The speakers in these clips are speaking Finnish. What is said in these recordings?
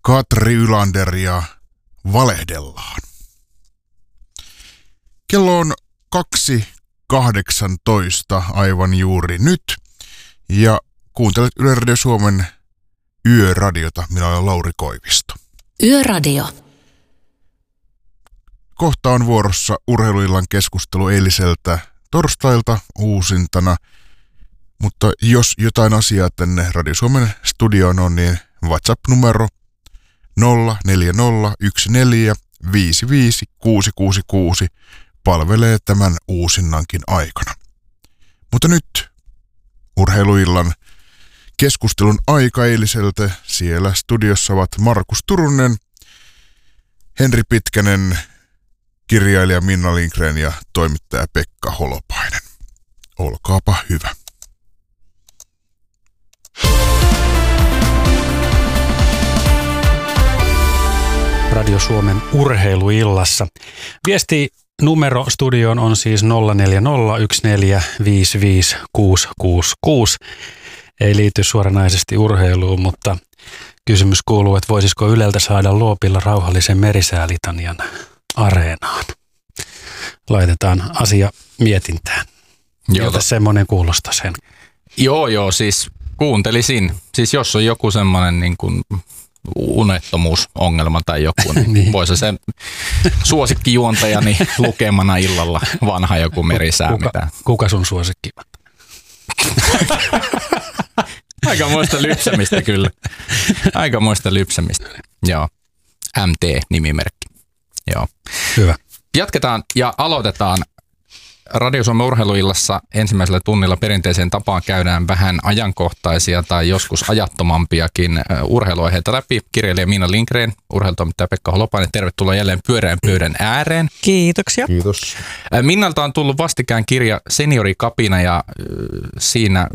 Katri Ylander ja valehdellaan. Kello on 2.18 aivan juuri nyt ja kuuntelet Yle Radio Suomen Yöradiota. Minä olen Lauri Koivisto. Yöradio. Kohta on vuorossa urheiluillan keskustelu eiliseltä torstailta uusintana, mutta jos jotain asiaa tänne Radio Suomen studioon on, niin WhatsApp-numero 044014556666 palvelee tämän uusinnankin aikana. Mutta nyt urheiluillan keskustelun aika eiliseltä. Siellä studiossa ovat Markus Turunen, Henri Pitkänen, kirjailija Minna Lindgren ja toimittaja Pekka Holopainen. Olkaapa hyvä. Radio Suomen urheiluillassa. Viesti numero studioon on siis 0401455666. Ei liity suoranaisesti urheiluun, mutta kysymys kuuluu, että voisiko Yleltä saada Loopilla rauhallisen merisäälitanian areenaan. Laitetaan asia mietintään. Miltä semmoinen kuulostaa sen? Joo, siis kuuntelisin. Siis jos on joku semmoinen niin kuin unettomuusongelma tai joku, niin voisi se suosikkijuontajani lukemana illalla vanha joku merisää. Kuka sun suosikki? Aikamoista lypsämistä kyllä. Aikamoista lypsämistä. Joo. MT-nimimerkki. Joo. Hyvä. Jatketaan ja aloitetaan. Radio Suomen urheiluillassa ensimmäisellä tunnilla perinteiseen tapaan käydään vähän ajankohtaisia tai joskus ajattomampiakin urheiluaiheita läpi. Kirjailija Minna Lindgren, urheilutoimittaja Pekka Holopainen, tervetuloa jälleen pyöreän pöydän ääreen. Kiitoksia. Kiitos. Minnalta on tullut vastikään kirja Seniorikapina ja siinä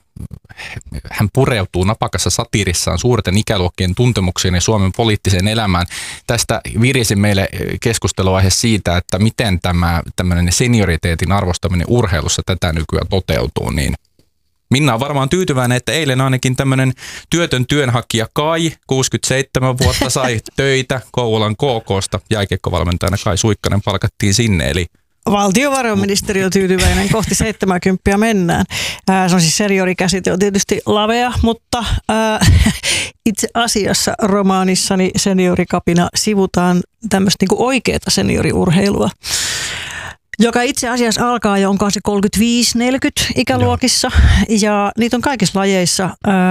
hän pureutuu napakassa satiirissaan suurten ikäluokkien tuntemuksiin ja Suomen poliittiseen elämään. Tästä virisi meille keskusteluaihe siitä, että miten tämä tämmöinen senioriteetin arvostaminen urheilussa tätä nykyään toteutuu. Niin Minna on varmaan tyytyväinen, että eilen ainakin tämmöinen työtön työnhakija Kai, 67 vuotta, sai töitä Kouvolan KK:sta. Jääkiekkovalmentajana Kai Suikkanen palkattiin sinne, eli valtiovarainministeriö on tyytyväinen, kohti 70 mennään. Se on siis seniorikäsite, on tietysti lavea, mutta itse asiassa romaanissani Seniorikapina sivutaan tämmöistä niin kuin oikeata senioriurheilua, joka itse asiassa alkaa jo, onkaan se 35-40 ikäluokissa, ja niitä on kaikissa lajeissa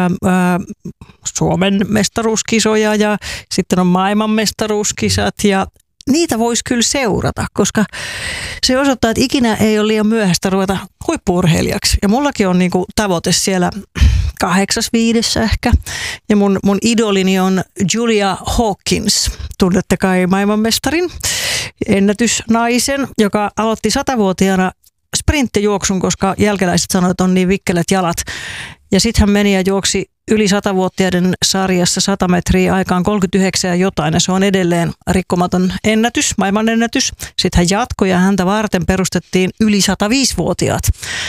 Suomen mestaruuskisoja ja sitten on maailmanmestaruuskisat, ja niitä voisi kyllä seurata, koska se osoittaa, että ikinä ei ole liian myöhäistä ruveta huippu-urheilijaksi. Ja mullakin on niinku tavoite siellä 8.5 ehkä. Ja mun idolini on Julia Hawkins. Tunnette kai maailmanmestarin, ennätysnaisen, joka aloitti 100-vuotiaana sprinttijuoksun, koska jälkeläiset sanoivat, että on niin vikkelät jalat. Ja sitten hän meni ja juoksi yli 100-vuotiaiden sarjassa 100 metriä aikaan 39 ja jotain, ja se on edelleen rikkomaton ennätys, maailmanennätys. Sitten hän jatkoi ja häntä varten perustettiin yli 105-vuotiaat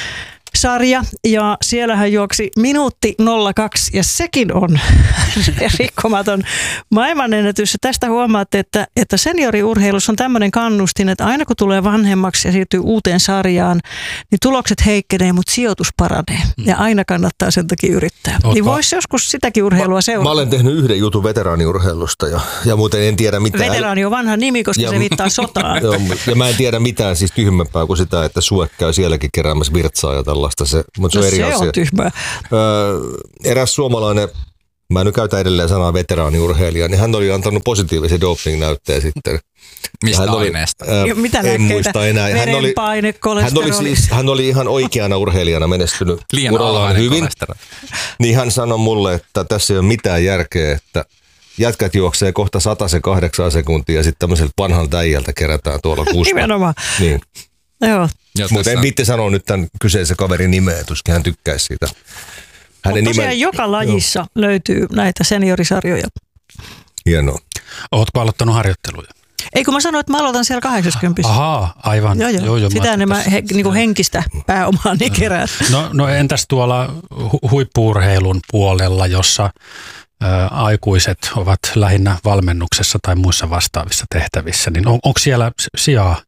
sarja, ja siellä hän juoksi minuutti 02, ja sekin on rikkomaton maailmanennätys. Ja tästä huomaatte, että senioriurheilussa on tämmöinen kannustin, että aina kun tulee vanhemmaksi ja siirtyy uuteen sarjaan, niin tulokset heikkenee, mutta sijoitus paranee. Ja aina kannattaa sen takia yrittää. Niin voisi joskus sitäkin urheilua seurata. Mä olen tehnyt yhden jutun veteraaniurheilusta, ja muuten en tiedä mitään. Veteraani on vanha nimi, koska se viittaa sotaan. Ja mä en tiedä mitään siis tyhmempää kuin sitä, että Suek käy sielläkin keräämässä virtsaa ja tällaista. Mutta se on eri asia. On tyhmää. Eräs suomalainen, mä nyt käytän edelleen sanaa veteraaniurheilija, niin hän oli antanut positiivisen doping-näytteen sitten. Mistä aineesta? Mitä en muista enää. Verenpaine, kolesteroli. Hän oli ihan oikeana urheilijana menestynyt urallaan hyvin. Niin hän sanoi mulle, että tässä ei ole mitään järkeä, että jätkät juoksee kohta 108 sekuntia ja sitten tämmöiseltä vanhalta äijältä kerätään tuolla kusta. Nimenomaan. Niin. Joo. Mutta en viitti sanoa nyt tämän kyseisen kaverin nimeä, tuskin hän tykkäisi siitä. Mutta tosiaan joka lajissa löytyy näitä seniorisarjoja. Hienoa. Ootko aloittanut harjoitteluja? Ei, kun mä sanoin, että mä aloitan siellä 80. Ahaa, aivan. Joo. Sitä enemmän niinku henkistä pääomaa niin kerää. No entäs tuolla huippu-urheilun puolella, jossa aikuiset ovat lähinnä valmennuksessa tai muissa vastaavissa tehtävissä, niin onko siellä sijaa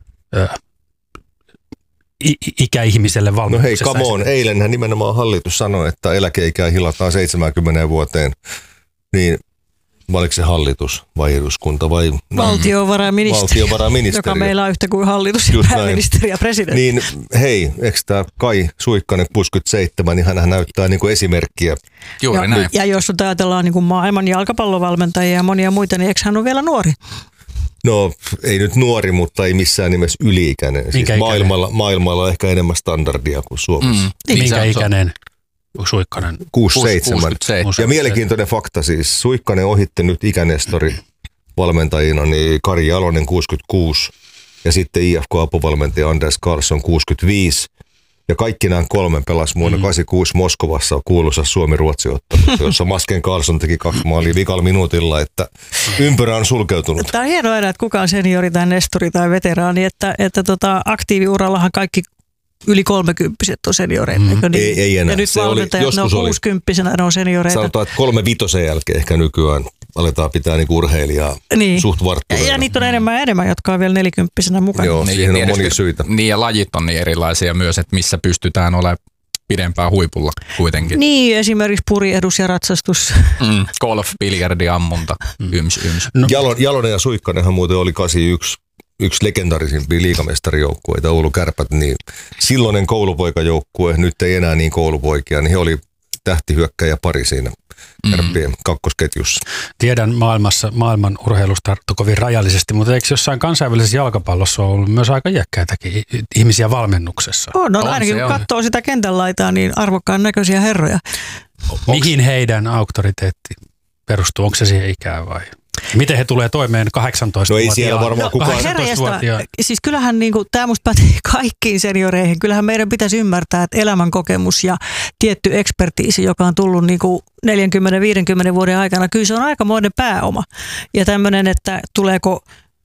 ikäihmiselle valmennuksessa? No hei, come on. Eilenhän nimenomaan hallitus sanoi, että eläkeikää hilataan 70 vuoteen, niin oliko se hallitus vai eduskunta vai valtiovarainministeri, joka meillä on yhtä kuin hallitus ja pääministeri ja presidentti. Niin hei, eikö tämä Kai Suikkanen 67, niin hän näyttää niin kuin esimerkkiä. Juuri näin. Ja jos ajatellaan niin kuin maailman jalkapallovalmentajia ja monia muita, niin eikö hän ole vielä nuori? No ei nyt nuori, mutta ei missään nimessä yli-ikäinen. Siis maailmalla ehkä enemmän standardia kuin Suomessa. Minkä ikäinen? Suikkanen. 67. Ja mielenkiintoinen fakta siis. Suikkanen ohitti nyt ikänestori valmentajina, niin Kari Jalonen 66 ja sitten IFK-apuvalmentaja Anders Karlsson 65. Ja kaikki nämä kolme pelasi vuonna 86 Moskovassa kuuluisa Suomi-Ruotsi-ottelu, jossa Masken Karlsson teki 2 maalia vikalla minuutilla, että ympyrä on sulkeutunut. Tämä on hienoa aina, että kuka on seniori tai nestori tai veteraani, että aktiiviurallahan kaikki yli 30 on senioreita. Ei enää. Ja nyt valmentajat, ne on 60-vuotiaana, ne on senioreita. Sanotaan, että 35 jälkeen ehkä nykyään aletaan pitää niinku urheilijaa suht varttuneena. Ja niitä on enemmän, jotka on vielä 40 mukana. Joo, siihen on monia syitä. Niin ja lajit on niin erilaisia myös, että missä pystytään olemaan pidempään huipulla kuitenkin. Niin, esimerkiksi puriedus ja ratsastus. Golf, biljardi, ammunta, yms. No. Jalonen ja Suikkanenhan muuten oli 81 yksi legendarisimpia liigamestarijoukkueita, Oulu Kärpät, niin silloinen koulupoikajoukkue, nyt ei enää niin koulupoikia, niin he oli tähtihyökkäjä pari siinä Kärppien kakkosketjussa. Tiedän maailman urheilusta kovin rajallisesti, mutta eikö jossain kansainvälisessä jalkapallossa ole ollut myös aika iäkkäitäkin ihmisiä valmennuksessa? On ainakin kun katsoo sitä kentän laitaa, niin arvokkaan näköisiä herroja. Mihin heidän auktoriteetti perustuu? Onko se siihen ikään vai? Miten he tulee toimeen 18-vuotiaan? No ei siellä varmaan kukaan. Siis kyllähän tämä musta pätee kaikkiin senioreihin. Kyllähän meidän pitäisi ymmärtää, että elämänkokemus ja tietty ekspertiisi, joka on tullut 40-50 vuoden aikana, kyllä se on aikamoinen pääoma. Ja tämmöinen, että tuleeko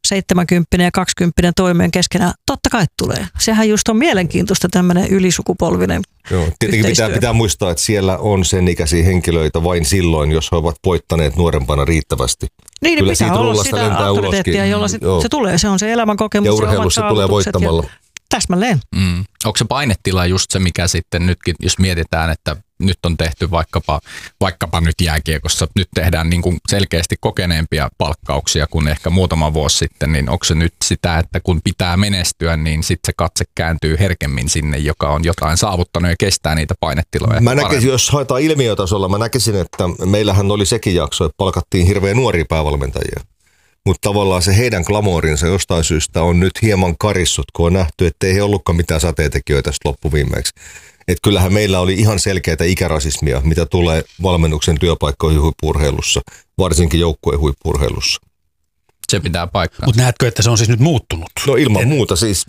70 ja 20 toimeen keskenään, totta kai tulee. Sehän just on mielenkiintoista tämmöinen ylisukupolvinen. Joo, tietenkin pitää muistaa, että siellä on sen ikäisiä henkilöitä vain silloin, jos he ovat voittaneet nuorempana riittävästi. Niin, kyllä pitää olla sitä auktoriteettia, jolla se tulee. Se on se elämänkokemus ja urheilussa tulee voittamalla. Täsmälleen. Onko se painetila just se, mikä sitten nytkin, jos mietitään, että nyt on tehty vaikkapa nyt jääkiekossa, nyt tehdään niin kuin selkeästi kokeneempia palkkauksia kuin ehkä muutama vuosi sitten, niin onko se nyt sitä, että kun pitää menestyä, niin sitten se katse kääntyy herkemmin sinne, joka on jotain saavuttanut ja kestää niitä painetiloja? Mä näkisin, jos haetaan ilmiötasolla, mä näkisin, että meillähän oli sekin jakso, että palkattiin hirveän nuoria päävalmentajia. Mutta tavallaan se heidän glamourinsa jostain syystä on nyt hieman karissut, kun on nähty, että ei he ollutkaan mitään sateentekijöitä loppuviimeksi. Että kyllähän meillä oli ihan selkeätä ikärasismia, mitä tulee valmennuksen työpaikkoihin huippu-urheilussa, varsinkin joukkueen huippu-urheilussa. Se pitää paikkaa. Mutta näetkö, että se on siis nyt muuttunut? No ilman muuta siis.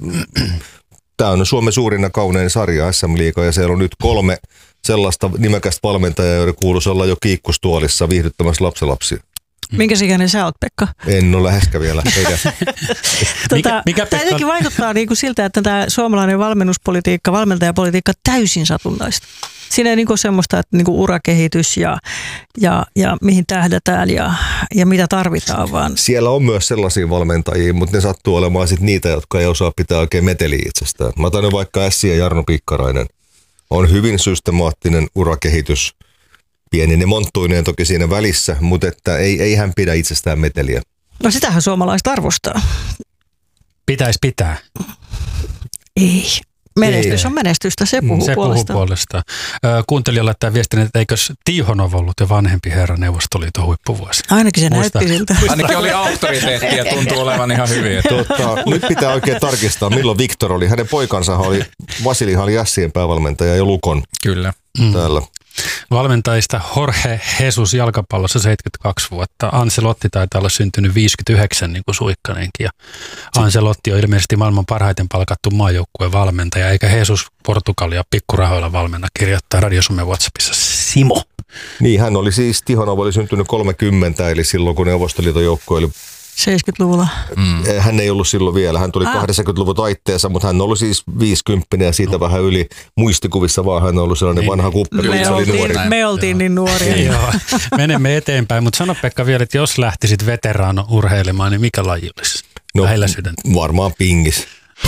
Tämä on Suomen suurin ja kaunein sarja SM-liiga ja siellä on nyt 3 sellaista nimekästä valmentajaa, joiden kuuluisi olla jo kiikkustuolissa viihdyttämässä lapsenlapsia. Minkäs ikäinen sä oot, Pekka? En ole läheskään vielä. Mikä tämä jotenkin vaikuttaa siltä, että tämä suomalainen valmennuspolitiikka, valmentajapolitiikka täysin satunnaista. Siinä ei semmoista, että urakehitys ja mihin tähdätään ja mitä tarvitaan vaan. Siellä on myös sellaisia valmentajia, mutta ne sattuu olemaan sit niitä, jotka ei osaa pitää oikein meteliä itsestään. Mä otan vaikka Ässi ja Jarno Pikkarainen. On hyvin systemaattinen urakehitys. Pienine monttuineen toki siinä välissä, mutta että ei hän pidä itsestään meteliä. No sitähän suomalaiset arvostaa. Pitäisi pitää. Ei. Menestys on menestystä, se puhuu puolestaan. Kuuntelijalle tämä viestin, että eikös Tihonov ollut jo vanhempi herra Neuvostoliiton huippuvuosi? Ainakin se näytti siltä. Ainakin oli auktoriteetti ja tuntuu olevan ihan hyvin. Nyt pitää oikein tarkistaa, milloin Viktor oli. Hänen poikansa oli, Vasilihan oli Jässien päävalmentaja ja Lukon. Kyllä. Täällä. Valmentajista Jorge Jesus jalkapallossa 72 vuotta. Ancelotti taitaa olla syntynyt 59 niin kuin Suikkanenkin. Ja Ancelotti on ilmeisesti maailman parhaiten palkattu maajoukkueen valmentaja, eikä Jesus Portugalia pikkurahoilla valmenna, kirjoittaa Radio Suomen WhatsAppissa Simo. Niin, hän oli siis, Tihonov oli syntynyt 30, eli silloin kun Neuvostoliiton joukkue oli 70-luvulla. Hän ei ollut silloin vielä. Hän tuli 80-luvun taitteessa, mutta hän oli siis 50 ja siitä vähän yli. Muistikuvissa vaan hän on ollut sellainen vanha kupperi. Me oltiin niin nuoria. Joo. Menemme eteenpäin, mutta sano Pekka vielä, että jos lähtisit veteraano urheilemaan, niin mikä laji olisi? Lähellä sydäntä. Varmaan pingis.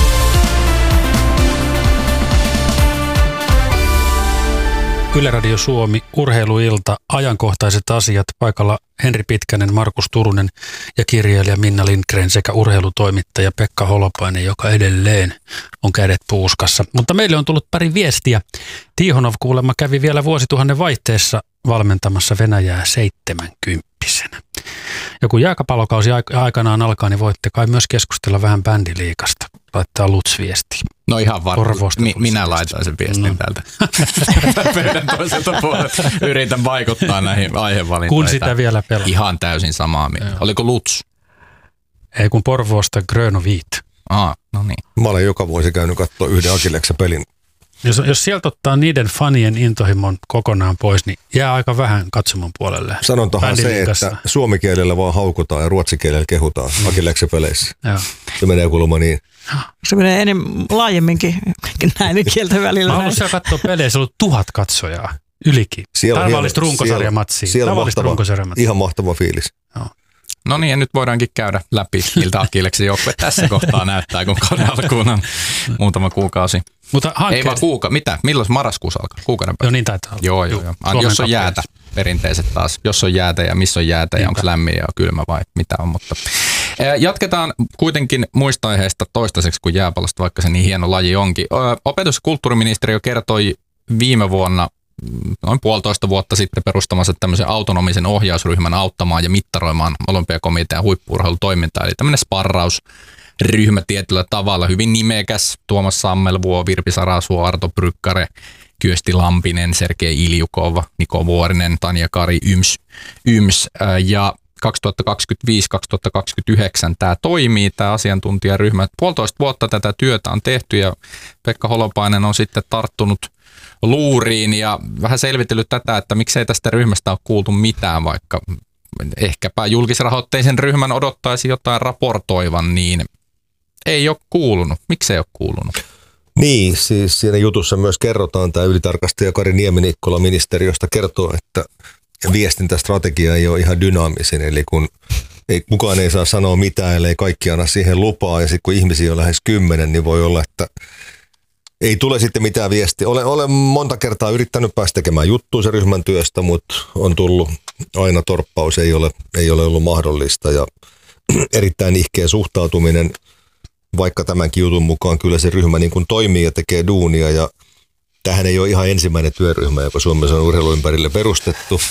Yle Radio Suomi, urheiluilta, ajankohtaiset asiat, paikalla Henri Pitkänen, Markus Turunen ja kirjailija Minna Lindgren sekä urheilutoimittaja Pekka Holopainen, joka edelleen on kädet puuskassa. Mutta meille on tullut pari viestiä. Tihonov kuulemma kävi vielä vuosituhannen vaihteessa valmentamassa Venäjää 70-vuotiaana. Ja kun jääkapallokausi aikanaan alkaa, niin voitte kai myös keskustella vähän bändiliigasta. Laittaa Lutz viestiä. No ihan varmaan. Minä laitan sen viestin täältä. Pöydän toiselta puolelta. Yritän vaikuttaa näihin aihevalintoihin. Kun sitä vielä pelaa. Ihan täysin samaa mieltä. Oliko Lutz? Ei kun Porvoosta Grön Viit. No niin. Mä olen joka vuosi käynyt katsoa yhden Akilleksen pelin. Jos sieltä ottaa niiden fanien intohimon kokonaan pois, niin jää aika vähän katsomon puolelle. Sanontahan se, että suomikielellä vaan haukutaan ja ruotsikielellä kehutaan Akilleksen peleissä. Se menee kuulemma niin. Se menee enemmän laajemminkin näiden kielten välillä. Mä haluan siellä katsoa pelejä, se on ollut 1000 katsojaa ylikin. Tavallista runkosarjamatsia. Siellä on ihan mahtava fiilis. Joo. No niin, ja nyt voidaankin käydä läpi, miltä Akilleksen joukkue tässä kohtaa näyttää, kun kauden alkuun on muutama kuukausi. Mutta ei vaan mitä? Milloin marraskuussa alkaa? Kuukauden päivä? Joo, niin taitaa olla. Joo. Jos on jäätä, perinteiset taas. Jos on jäätä ja missä on jäätä ja onko lämmin ja kylmä vai mitä on. Mutta jatketaan kuitenkin muista aiheista toistaiseksi kuin jääpallosta, vaikka se niin hieno laji onkin. Opetus- ja kulttuuriministeriö kertoi viime vuonna noin 1,5 vuotta sitten perustamassa tämmöisen autonomisen ohjausryhmän auttamaan ja mittaroimaan Olympiakomitean huippu-urheilutoimintaa. Eli tämmöinen sparrausryhmä tietyllä tavalla, hyvin nimekäs. Tuomas Sammelvuo, Virpi Sarasuo, Arto Brykkare, Kyösti Lampinen, Sergei Iljukov, Niko Vuorinen, Tanja Kari, Yms. Ja 2025-2029 tämä toimii, tämä asiantuntijaryhmä. 1,5 vuotta tätä työtä on tehty ja Pekka Holopainen on sitten tarttunut luuriin ja vähän selvitellyt tätä, että miksei tästä ryhmästä ole kuultu mitään, vaikka ehkäpä julkisrahoitteisen ryhmän odottaisi jotain raportoivan, niin ei ole kuulunut. Miksei ole kuulunut? Niin, siis siinä jutussa myös kerrotaan, tämä ylitarkastaja Kari Niemi-Nikkola ministeriöstä kertoo, että viestintästrategia ei ole ihan dynaamisin, eli kun kukaan ei saa sanoa mitään, ellei kaikki anna siihen lupaa, ja sitten kun ihmisiä on lähes 10, niin voi olla, että ei tule sitten mitään viestiä. Olen monta kertaa yrittänyt päästä tekemään juttua sen ryhmän työstä, mutta on tullut aina torppaus, ei ole ollut mahdollista, ja erittäin ihkeä suhtautuminen, vaikka tämänkin jutun mukaan kyllä se ryhmä niin kuin toimii ja tekee duunia, ja tämähän ei ole ihan ensimmäinen työryhmä, joka Suomessa on urheilu ympärille perustettu.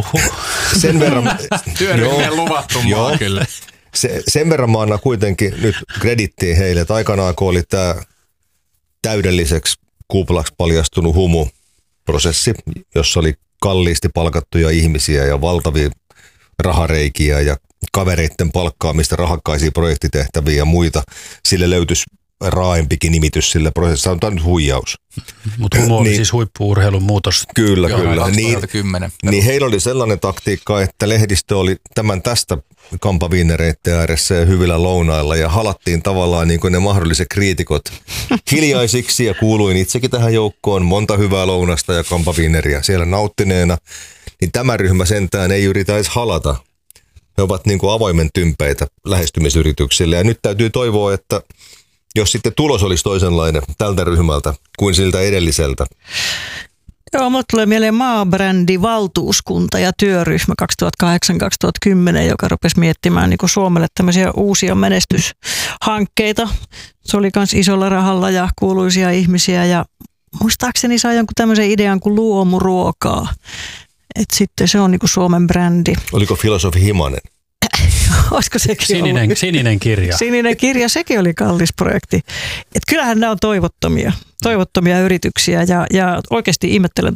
Sen verran työryhmien luvattu maa kyllä. Sen verran mä annan kuitenkin nyt kredittiin heille, että aikanaan kun oli tämä täydelliseksi kuplaksi paljastunut humuprosessi, jossa oli kalliisti palkattuja ihmisiä ja valtavia rahareikiä ja kavereiden palkkaamista rahakkaisiin projektitehtäviä ja muita. Sille löytyisi raaempikin nimitys sille prosessille. Tämä on nyt huijaus. Mutta humu oli siis huippu-urheilun muutos. Kyllä. 2010. Niin heillä oli sellainen taktiikka, että lehdistö oli tämän tästä kampaviinereiden ääressä ja hyvillä lounailla ja halattiin tavallaan niin kuin ne mahdolliset kriitikot hiljaisiksi ja kuuluin itsekin tähän joukkoon monta hyvää lounasta ja kampaviineriä siellä nauttineena. Niin tämä ryhmä sentään ei yritä edes halata. He ovat niin kuin avoimen tympeitä lähestymisyrityksille ja nyt täytyy toivoa, että jos sitten tulos olisi toisenlainen tältä ryhmältä kuin siltä edelliseltä. Joo, mulle tulee mieleen maabrändivaltuuskunta ja työryhmä 2008-2010, joka rupesi miettimään niin kuin Suomelle tämmöisiä uusia menestyshankkeita. Se oli myös isolla rahalla ja kuuluisia ihmisiä ja muistaakseni sai jonkun tämmöisen idean kuin luomuruokaa. Että sitten se on niin kuin Suomen brändi. Oliko filosofi Himanen? Olisiko sekin Sininen kirja. Sininen kirja, sekin oli kallis projekti. Et kyllähän nämä on toivottomia yrityksiä ja oikeasti ihmettelen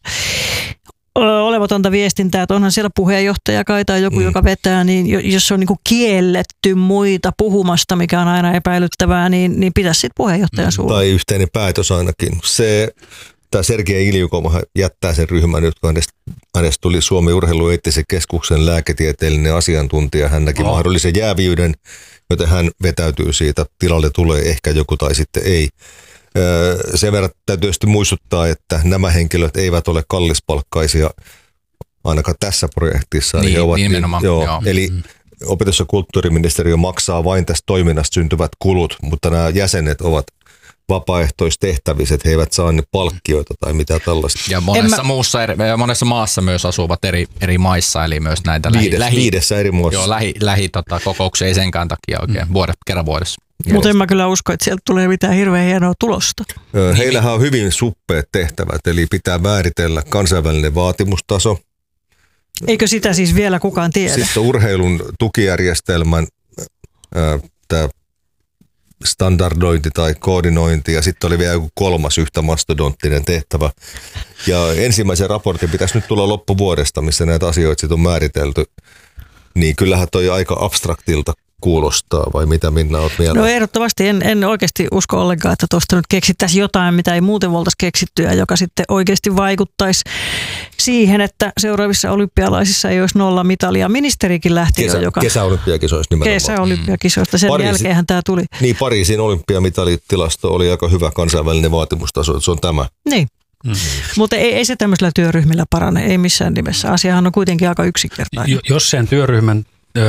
olematonta viestintää, että onhan siellä puheenjohtaja kai tai joku, joka vetää, niin jos se on niin kuin kielletty muita puhumasta, mikä on aina epäilyttävää, niin pitäisi sitten puheenjohtajan suulla. Tai yhteinen päätös ainakin. tämä Sergei Iljukov jättää sen ryhmän nyt, kun hänestä tuli Suomen urheilueettisen keskuksen lääketieteellinen asiantuntija. Hän näki mahdollisen jääviyden, joten hän vetäytyy siitä. Tilalle tulee ehkä joku tai sitten ei. Sen verran täytyy tietysti muistuttaa, että nämä henkilöt eivät ole kallispalkkaisia ainakaan tässä projektissa. Niin, ovat, nimenomaan. Joo. Eli opetus- ja kulttuuriministeriö maksaa vain tästä toiminnasta syntyvät kulut, mutta nämä jäsenet ovat vapaaehtoistehtävissä, että he eivät saa ne palkkioita tai mitä tällaista. Ja monessa maassa myös asuvat eri maissa, eli myös näitä viidessä eri maassa. Joo, kokouksia ei senkään takia oikein kerran vuodessa. Mutta en mä kyllä usko, että sieltä tulee mitään hirveän hienoa tulosta. Heillähän on hyvin suppeat tehtävät, eli pitää määritellä kansainvälinen vaatimustaso. Eikö sitä siis vielä kukaan tiedä? Sitten urheilun tukijärjestelmän tämä standardointi tai koordinointi, ja sitten oli vielä joku kolmas yhtä mastodonttinen tehtävä. Ja ensimmäisen raportin pitäisi nyt tulla loppuvuodesta, missä näitä asioita sitten on määritelty. Niin kyllähän toi aika abstraktilta kuulostaa, vai mitä Minna olet mieltä? No ehdottomasti en oikeasti usko ollenkaan, että tuosta nyt keksittäisiin jotain, mitä ei muuten oltaisi keksittyä, joka sitten oikeasti vaikuttaisi siihen, että seuraavissa olympialaisissa ei olisi 0 mitalia. Ministerikin lähti kesäolympiakisoista nimenomaan. Kesäolympiakisoista, sen jälkeenhän tämä tuli. Niin, Pariisin olympiamitalitilasto oli aika hyvä kansainvälinen vaatimustaso, se on tämä. Niin. Mutta ei se tämmöisellä työryhmillä parane, ei missään nimessä. Asiahan on kuitenkin aika yksinkertainen. Jos sen työryhmän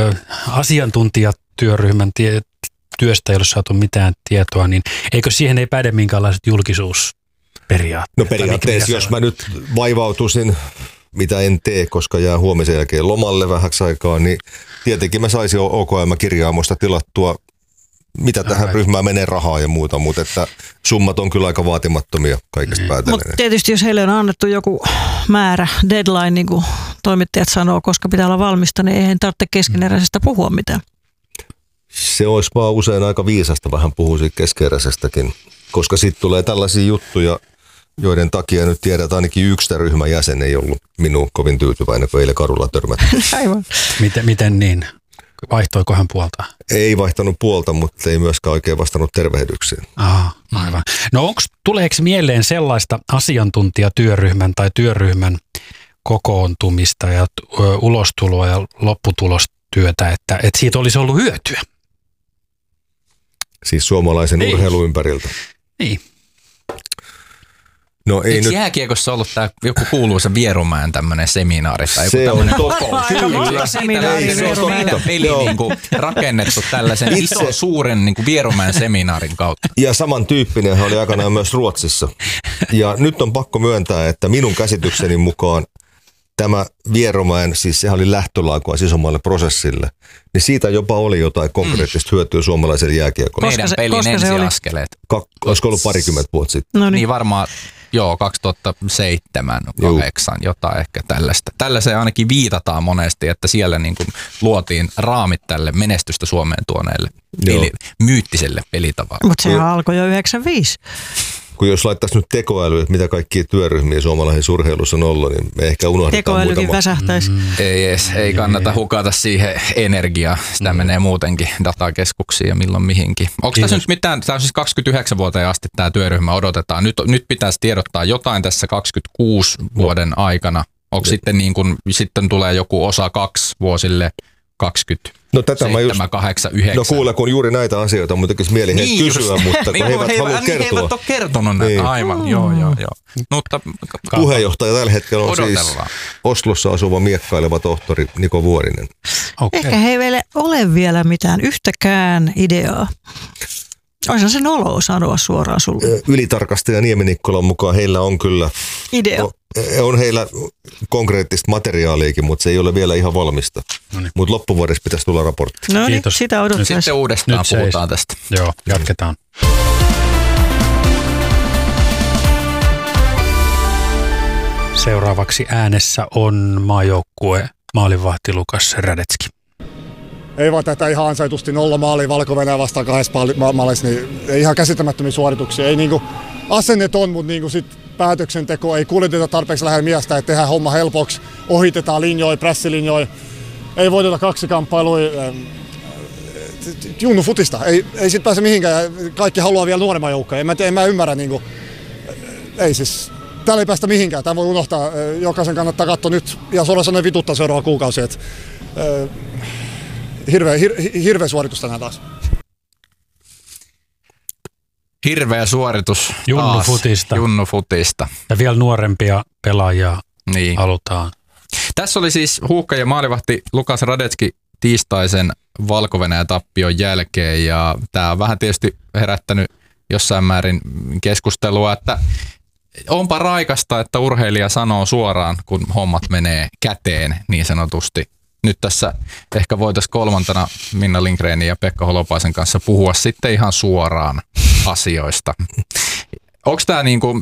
asiantuntijatyöryhmän työstä ei ole saatu mitään tietoa, niin eikö siihen ei päde minkäänlaiset julkisuusperiaatteet? No periaatteessa, jos mä nyt vaivautuisin, mitä en tee, koska jää huomisen jälkeen lomalle vähäksi aikaa, niin tietenkin mä saisin OKM-kirjaamosta tilattua, mitä tähän ryhmään menee rahaa ja muuta, mutta että summat on kyllä aika vaatimattomia kaikesta päätellen. Mutta tietysti jos heille on annettu joku määrä, deadline, niin kuin toimittajat sanoo, koska pitää olla valmista, niin eihän tarvitse keskeneräisestä puhua mitään. Se olisi vaan usein aika viisasta vähän puhua siitä keskeneräisestäkin, koska sitten tulee tällaisia juttuja, joiden takia nyt tiedät, että ainakin yksi ryhmän jäsen ei ollut minuun kovin tyytyväinen, kun eilen kadulla törmättiin. Aivan. Miten niin? Vaihtoiko hän puolta? Ei vaihtanut puolta, mutta ei myöskään oikein vastannut tervehdyksiin. Aivan. No tuleeko mieleen sellaista asiantuntijatyöryhmän tai työryhmän kokoontumista ja ulostuloa ja lopputulostyötä, että siitä olisi ollut hyötyä? Siis suomalaisen urheilun ympäriltä. Niin. No ei nyt. Jääkiekossa ollut tämä joku kuuluisa Vierumäen tämmöinen seminaari tai joku tämmöinen kokous? Kyllä. Peli rakennettu tällaisen suuren Vierumäen seminaarin kautta. Ja samantyyppinen oli aikanaan myös Ruotsissa. Ja nyt on pakko myöntää, että minun käsitykseni mukaan tämä Vierumäen, siis sehän oli lähtölaukua isommalle prosessille, niin siitä jopa oli jotain konkreettista hyötyä suomalaiselle jääkiekolle. Meidän pelin ensiaskeleet. Olisiko ollut parikymmentä vuotta sitten? No niin varmaan. Joo, 2007, 2008, jotain ehkä tällaista. Tällaiseen ainakin viitataan monesti, että siellä luotiin raamit tälle menestystä Suomeen tuoneelle myyttiselle pelitavalle. Mutta sehän alkoi jo 95. Kun jos laittaisi nyt tekoäly, että mitä kaikkia työryhmiä suomalaisessa urheilussa on ollut, niin me ehkä unohdetaan tekoälykin väsähtäisi. Ei kannata hukata siihen energiaa. Sitä menee muutenkin datakeskuksiin ja milloin mihinkin. Onko tässä nyt mitään, tämä on siis 29 vuoteen asti tämä työryhmä odotetaan. Nyt pitäisi tiedottaa jotain tässä 26 vuoden aikana. Onko sitten tulee joku osa 2 vuosille 20? No tätä mä just, 8, 9. No kuule, kun juuri näitä asioita on muutenkin mieli kysyä, mutta kun he eivät halua kertoa. He eivät ole kertonut näitä, aivan, joo. Mutta puheenjohtaja tällä hetkellä on siis Oslossa asuva miekkaileva tohtori Niko Vuorinen. Okay. Ehkä he ei ole vielä mitään yhtäkään ideaa. Olisihan se noloa sanoa suoraan sulle. Ylitarkastaja Niemi-Nikkolan mukaan heillä on kyllä idea. On heillä konkreettista materiaaliakin, mutta se ei ole vielä ihan valmista. Mutta loppuvuodessa pitäisi tulla raportti. No niin, sitä odotetaan. Sitten uudestaan puhutaan tästä. Joo, jatketaan. Seuraavaksi äänessä on maajoukkue maalivahti Lukas Radetski. Ei vaan tätä ihan ansaitusti 0 maalia Valko-Venäjä vastaan 2 maalissa, niin ei ihan käsittämättömiä suorituksia. Ei asennet on, mutta sit päätöksenteko ei kuljeteta tarpeeksi lähellä miestä, että tehdään homma helpoksi, ohitetaan linjoja, prässilinjoja, ei voiteta 2 kamppailua. Junnu futista, ei sit pääse mihinkään, kaikki haluaa vielä nuoremman joukkoja. En mä ymmärrä, ei siis täällä ei päästä mihinkään. Tämä voi unohtaa. Jokaisen kannattaa katsoa nyt ja suoraan sanoen vituttaa seuraava kuukausi. Hirveä suoritus tänään taas. Hirveä suoritus Junnu futista. Ja vielä nuorempia pelaajia halutaan. Tässä oli siis huuhka ja maalivahti Lukas Radetski tiistaisen Valko-Venäjä-tappion jälkeen, ja tämä on vähän tietysti herättänyt jossain määrin keskustelua, että onpa raikasta, että urheilija sanoo suoraan, kun hommat menee käteen niin sanotusti. Nyt tässä ehkä voitaisiin kolmantena Minna Lindgrenin ja Pekka Holopaisen kanssa puhua sitten ihan suoraan asioista. Onko tämä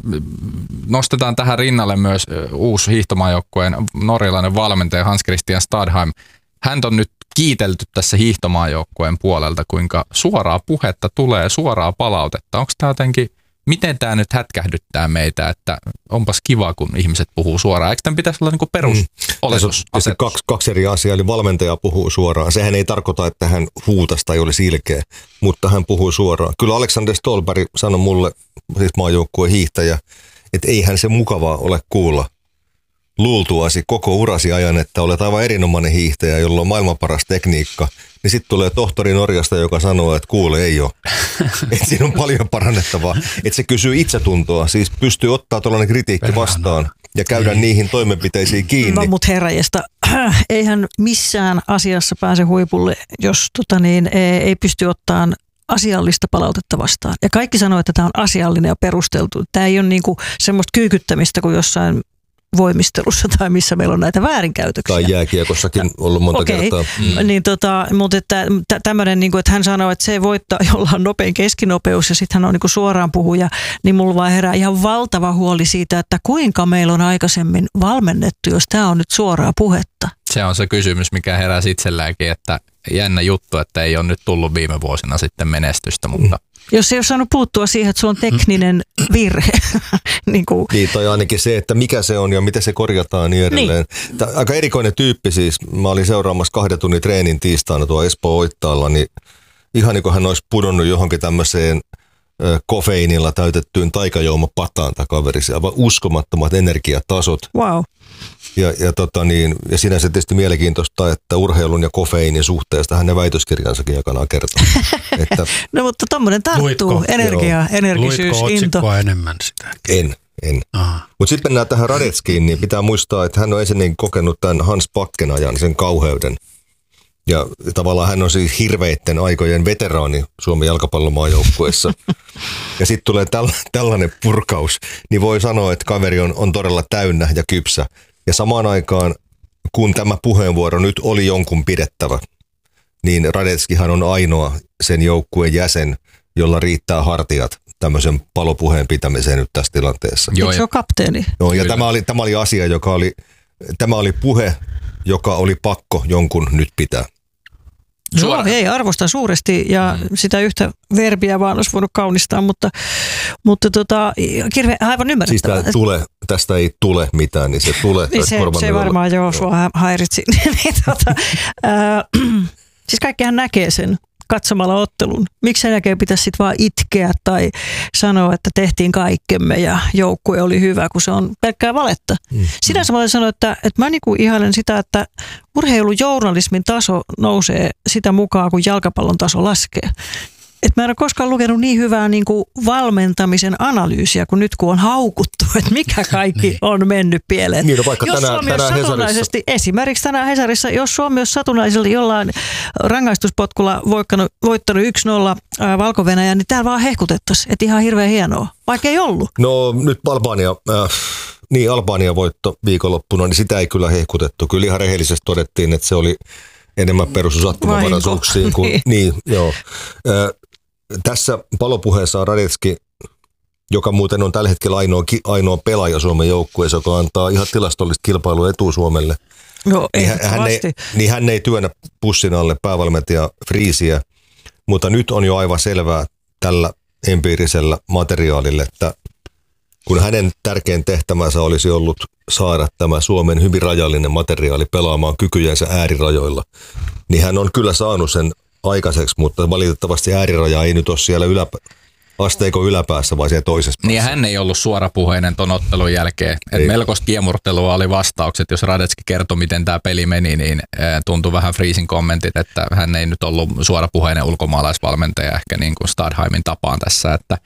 nostetaan tähän rinnalle myös uusi hiihtomaajoukkueen norjalainen valmentaja Hans Christian Stadheim. Hän on nyt kiitelty tässä hiihtomaajoukkueen puolelta, kuinka suoraa puhetta tulee, suoraa palautetta. Onko tämä jotenkin, miten tämä nyt hätkähdyttää meitä, että onpas kiva, kun ihmiset puhuu suoraan. Eikö tämän pitäisi olla niin perusoletus? Kaksi eri asiaa, eli valmentaja puhuu suoraan. Sehän ei tarkoita, että hän huutasta tai olisi ilkeä, mutta hän puhuu suoraan. Kyllä Alexander Stolberg sanoi mulle, siis maajoukkueen hiihtäjä, että eihän se mukavaa ole kuulla luultuasi koko urasi ajan, että olet aivan erinomainen hiihtäjä, jolla on maailman paras tekniikka, niin sitten tulee tohtori Norjasta, joka sanoo, että kuule, ei ole. Että siinä on paljon parannettavaa. Että se kysyy itsetuntoa, siis pystyy ottaa tuollainen kritiikki vastaan ja käydä niihin toimenpiteisiin kiinni. No, mutta herrajesta, eihän missään asiassa pääse huipulle, jos ei pysty ottamaan asiallista palautetta vastaan. Ja kaikki sanoo, että tämä on asiallinen ja perusteltu. Tämä ei ole niinku semmoista kyykyttämistä kuin jossain voimistelussa tai missä meillä on näitä väärinkäytöksiä. Tai jääkiekossakin ollut monta kertaa. Niin mutta tämmöinen, niin että hän sanoo, että se voittaa, jolla on nopein keskinopeus ja sitten hän on niin suoraan puhuja, niin mulla vaan herää ihan valtava huoli siitä, että kuinka meillä on aikaisemmin valmennettu, jos tämä on nyt suoraa puhetta. Se on se kysymys, mikä heräsi itselläänkin, että jännä juttu, että ei ole nyt tullut viime vuosina sitten menestystä, mutta jos ei ole saanut puuttua siihen, että sulla on tekninen virhe. Niin, tai ainakin se, että mikä se on ja miten se korjataan niin edelleen. Niin. Aika erikoinen tyyppi siis. Mä olin seuraamassa 2 tunnin treenin tiistaina tuo Espoo-Oittaalla, niin ihan niin kuin hän olisi pudonnut johonkin tämmöiseen kofeiinilla täytettyyn taikajuomapataan takaverisi. Aivan uskomattomat energiatasot. Wow. Ja sinänsä tietysti mielenkiintoista, että urheilun ja kofeiinin suhteesta hän ne väitöskirjansakin aikanaan kertoo. No mutta tommoinen tarttuu, energisyys, into. Luitko enemmän sitä? En. Mutta sitten mennään tähän Radetskiin, niin pitää muistaa, että hän on ensin kokenut tämän Hans Backen ajan, sen kauheuden. Ja tavallaan hän on siis hirveitten aikojen veteraani Suomen jalkapallomaajoukkueessa. Ja sitten tulee tällainen purkaus, niin voi sanoa, että kaveri on todella täynnä ja kypsä. Ja samaan aikaan, kun tämä puheenvuoro nyt oli jonkun pidettävä, niin Radetskihan on ainoa sen joukkueen jäsen, jolla riittää hartiat tämmöisen palopuheen pitämiseen nyt tässä tilanteessa. Eikö se ole kapteeni? No, ja tämä oli asia, tämä oli puhe, joka oli pakko jonkun nyt pitää. Joo, ei arvostan suuresti ja sitä yhtä verbiä vaan olisi voinut kaunistaa, mutta aivan ymmärrettävää. Siis tästä ei tule mitään, niin se tulee. Niin se varmaan sua häiritsi. Siis kaikkihan näkee sen katsomalla ottelun. Miksi sen jälkeen pitäisi sitten vaan itkeä tai sanoa, että tehtiin kaikkemme ja joukkue oli hyvä, kun se on pelkkää valetta. Sinänsä mä olen sanoa, että mä niinku ihailen sitä, että urheilujournalismin taso nousee sitä mukaan, kun jalkapallon taso laskee. Mä en ole koskaan lukenut niin hyvää niin kuin valmentamisen analyysiä kuin nyt, kun on haukuttu, että mikä kaikki on mennyt pieleen. Niin, no vaikka tänään esimerkiksi tänään Hesarissa, jos Suomi olisi satunnaisella jollain rangaistuspotkulla voittanut 1-0 Valko-Venäjän, niin täällä vaan hehkutettaisiin, että ihan hirveän hienoa, vaikka ei ollut. No nyt Albania voitto viikonloppuna, niin sitä ei kyllä hehkutettu. Kyllä ihan rehellisesti todettiin, että se oli enemmän perustusattomavaraisuuksiin kuin niin, joo. Tässä palopuheessa on Radetski, joka muuten on tällä hetkellä ainoa pelaaja Suomen joukkueessa, joka antaa ihan tilastollista kilpailua etua Suomelle. No, hän ei työnnä pussin alle päävalmentaja Friisiä, mutta nyt on jo aivan selvää tällä empiirisellä materiaalilla, että kun hänen tärkein tehtävänsä olisi ollut saada tämä Suomen hyvin rajallinen materiaali pelaamaan kykyjensä äärirajoilla, niin hän on kyllä saanut sen aikaiseksi, mutta valitettavasti ääriraja ei nyt ole siellä asteikon yläpäässä vai siellä toisessa päässä. Niin hän ei ollut suorapuheinen ton ottelun jälkeen. Melkoista kiemurtelua oli vastaukset. Jos Radetski kertoi, miten tämä peli meni, niin tuntui vähän Freezin kommentit, että hän ei nyt ollut suorapuheinen ulkomaalaisvalmentaja ehkä niin kuin Stadheimin tapaan tässä. Että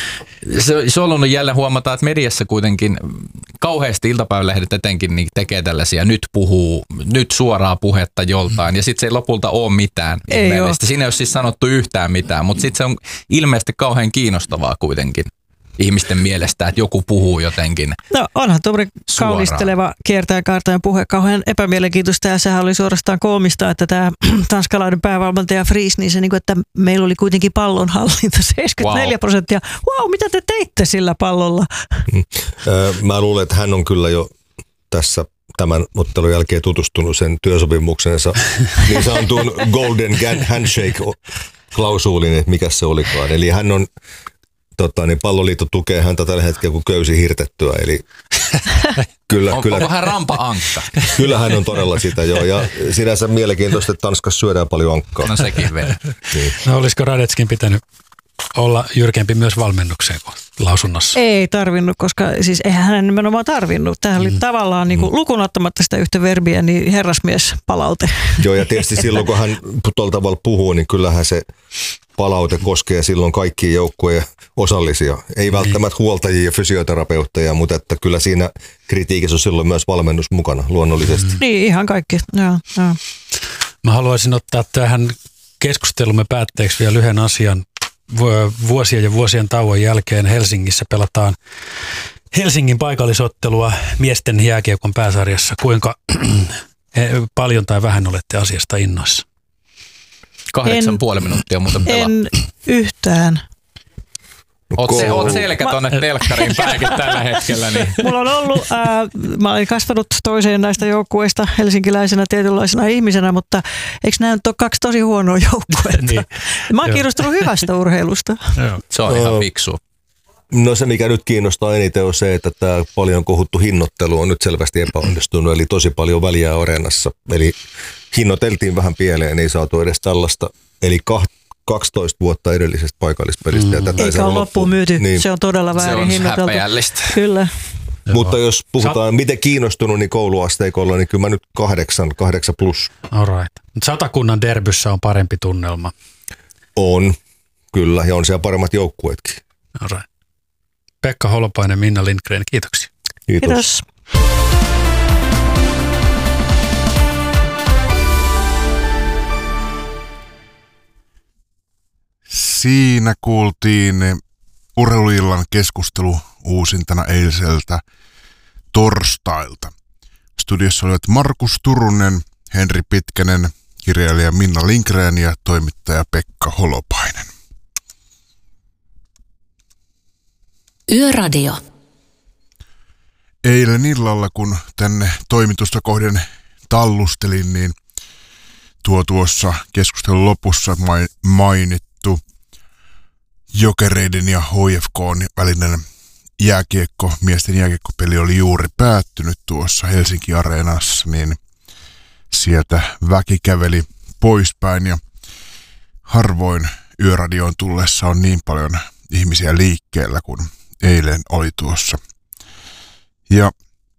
se on ollut jälleen huomata, että mediassa kuitenkin kauheasti iltapäivälehdet etenkin niin tekee tällaisia nyt suoraa puhetta joltain ja sitten se ei lopulta ole mitään. Siinä ei ole siis sanottu yhtään mitään, mutta sitten se on ilmeisesti kauhean kiinnostavaa kuitenkin ihmisten mielestä, että joku puhuu jotenkin. No onhan tuommoinen kaunisteleva kiertäjän kaartajan puhe kauhean epämielenkiintoista ja sehän oli suorastaan koomista, että tämä tanskalainen päävalmentaja Fries, niin se niin kuin, että meillä oli kuitenkin pallonhallinta 74%. Wow, mitä te teitte sillä pallolla? Mä luulen, että hän on kyllä jo tässä tämän ottelun jälkeen tutustunut sen työsopimuksensa niin sanotun Golden Handshake-klausuulin, että mikä se olikaan. Eli hän on niin palloliitto tukee häntä tällä hetkellä kuin köysi hirtettyä, eli kyllä. Onko hän rampa-ankka? Kyllä hän on todella sitä, joo, ja sinänsä mielenkiintoista, että Tanskassa syödään paljon ankkaa. No sekin vielä. Niin. No olisiko Radetskin pitänyt olla jyrkempi myös valmennukseen kuin lausunnossa? Ei tarvinnut, koska siis eihän hän nimenomaan tarvinnut. Tämähän oli tavallaan niin kuin, lukuun ottamatta sitä yhtä verbiä, niin herrasmies palaute. Joo, ja tietysti silloin kun hän tuolla tavalla puhuu, niin kyllähän se palaute koskee silloin kaikkia joukkueen osallisia. Ei välttämättä huoltajia ja fysioterapeutteja, mutta että kyllä siinä kritiikissä on silloin myös valmennus mukana luonnollisesti. Niin, ihan kaikki. Joo. Mä haluaisin ottaa tähän keskustelumme päätteeksi vielä yhden asian. Vuosien ja vuosien tauon jälkeen Helsingissä pelataan Helsingin paikallisottelua miesten jääkiekon pääsarjassa. Kuinka paljon tai vähän olette asiasta innoissa? 8,5 minuuttia muuten pelattu. En yhtään. Oot selkä tuonne telkkariin päinkin tällä hetkellä. Niin. Mulla on ollut, mä olen kasvanut toiseen näistä joukkueista helsinkiläisenä tietynlaisena ihmisenä, mutta eikö nämä nyt ole kaksi tosi huonoa joukkuetta? Niin. Mä oon kiinnostunut hyvästä urheilusta. Se on ihan fiksu. No se, mikä nyt kiinnostaa eniten on se, että tämä paljon kohuttu hinnoittelu on nyt selvästi epäonnistunut, eli tosi paljon väliä areenassa. Eli hinnoiteltiin vähän pieleen, ei saatu edes tällaista, eli 12 vuotta edellisestä paikallispelistä. Ja tätä eikä ole loppuun myyty, niin, se on todella väärin hinnoiteltu. Se on häpeällistä. Kyllä. Mutta jos puhutaan miten kiinnostunut, niin kouluasteikolla, niin kyllä mä nyt 8 plus. All right. Satakunnan derbyssä on parempi tunnelma. On, kyllä, ja on siellä paremmat joukkueetkin. All right. Pekka Holopainen, Minna Lindgren, kiitoksia. Kiitos. Siinä kuultiin urheiluillan keskustelu uusintana eiliseltä torstailta. Studiossa olivat Markus Turunen, Henri Pitkänen, kirjailija Minna Lindgren ja toimittaja Pekka Holopainen. Yöradio. Eilen illalla, kun tänne toimitusta kohden tallustelin, niin tuossa keskustelun lopussa mainittu Jokereiden ja HFK:n välinen miesten jääkiekkopeli oli juuri päättynyt tuossa Helsinki-areenassa, niin sieltä väki käveli poispäin ja harvoin yöradioon tullessa on niin paljon ihmisiä liikkeellä kuin eilen oli tuossa. Ja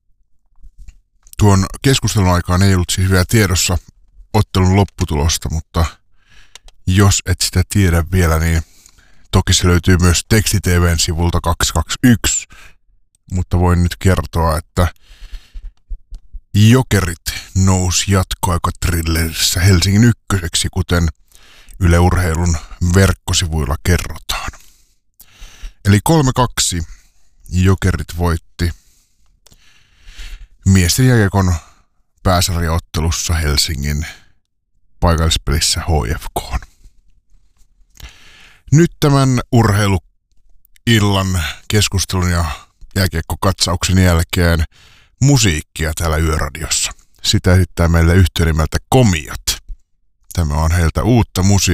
tuon keskustelun aikaan ei ollut siis vielä tiedossa ottelun lopputulosta, mutta jos et sitä tiedä vielä, niin toki se löytyy myös Teksti-TV:n sivulta 221, mutta voin nyt kertoa, että Jokerit nousi jatkoaikatrillerissä Helsingin ykköseksi, kuten Yle Urheilun verkkosivuilla kerrotaan. Eli 3-2 Jokerit voitti miesten jääkiekon pääsarjaottelussa Helsingin paikallispelissä HFK:n. Nyt tämän urheiluillan keskustelun ja jääkiekkokatsauksen jälkeen musiikkia täällä Yöradiossa. Sitä esittää meille yhtiö nimeltä Komiat. Tämä on heiltä uutta musiikkia.